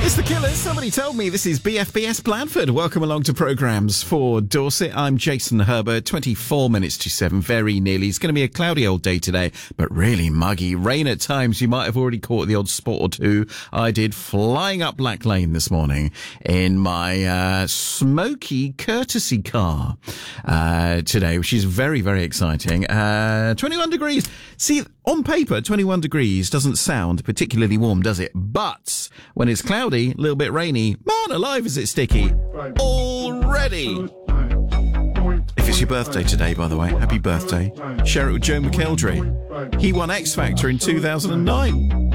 It's The Killers. Somebody told me this is BFBS Blandford. Welcome along to Programmes for Dorset. I'm Jason Herbert, 24 minutes to 7, very nearly. It's going to be a cloudy old day today, but really muggy. Rain at times. You might have already caught the odd spot or two. I did flying up Black Lane this morning in my smoky courtesy car today, which is very, very exciting. 21 degrees. See, on paper, 21 degrees doesn't sound particularly warm, does it? But when it's cloudy, a little bit rainy, man alive, is it sticky already. If it's your birthday today, by the way, happy birthday. Share it with Joe McElderry. He won X Factor in 2009.